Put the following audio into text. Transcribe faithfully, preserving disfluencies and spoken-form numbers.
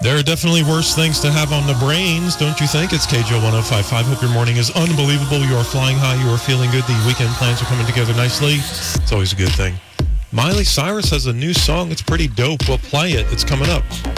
There are definitely worse things to have on the brains, don't you think? It's K J O one oh five point five. Hope your morning is unbelievable. You are flying high. You are feeling good. The weekend plans are coming together nicely. It's always a good thing. Miley Cyrus has a new song. It's pretty dope. We'll play it. It's coming up.